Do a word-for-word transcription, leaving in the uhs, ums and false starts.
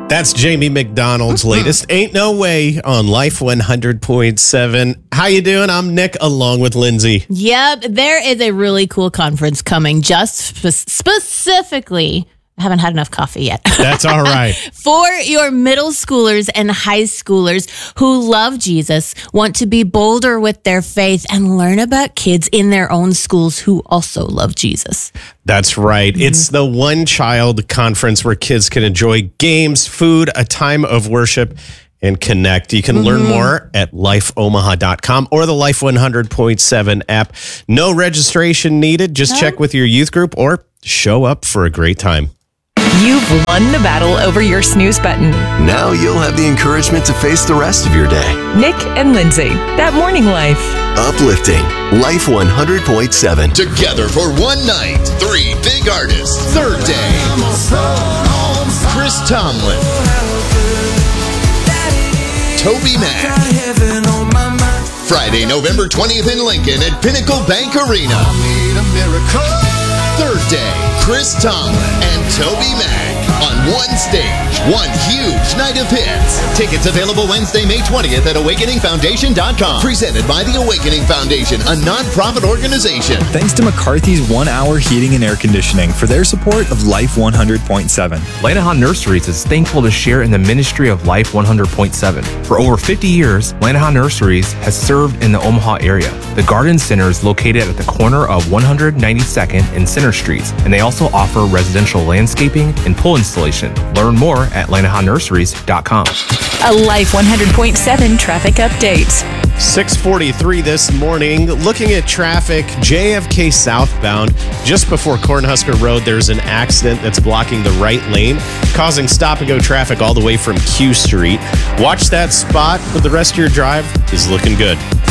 That's Jamie McDonald's latest Ain't No Way on Life one hundred point seven. How you doing? I'm Nick along with Lindsay. Yep, there is a really cool conference coming just spe- specifically. I haven't had enough coffee yet. That's all right. For your middle schoolers and high schoolers who love Jesus, want to be bolder with their faith, and learn about kids in their own schools who also love Jesus. That's right. Mm-hmm. It's the One Child Conference where kids can enjoy games, food, a time of worship, and connect. You can mm-hmm. learn more at life omaha dot com or the Life one hundred point seven app. No registration needed. Just no. check with your youth group or show up for a great time. You've won the battle over your snooze button. Now you'll have the encouragement to face the rest of your day. Nick and Lindsay, that morning life. Uplifting Life one hundred point seven. Together for one night, three big artists. Third day, Chris Tomlin, TobyMac. Friday, November twentieth in Lincoln at Pinnacle Bank Arena. Third day, Chris Tomlin and TobyMac on one stage, one huge night of hits. Tickets available Wednesday, May twentieth at awakening foundation dot com. Presented by the Awakening Foundation, a non-profit organization. Thanks to McCarthy's One Hour Heating and Air Conditioning for their support of Life one hundred point seven. Lanahan Nurseries is thankful to share in the ministry of Life one hundred point seven. For over fifty years, Lanahan Nurseries has served in the Omaha area. The Garden Center is located at the corner of one hundred ninety-second and Center Streets, and they also offer residential landscaping and pool installation. Learn more at lanahan nurseries dot com. A Life one hundred point seven traffic update. six forty-three this morning. Looking at traffic, J F K southbound, just before Cornhusker Road, there's an accident that's blocking the right lane, causing stop-and-go traffic all the way from Q Street. Watch that spot, but the rest of your drive is looking good.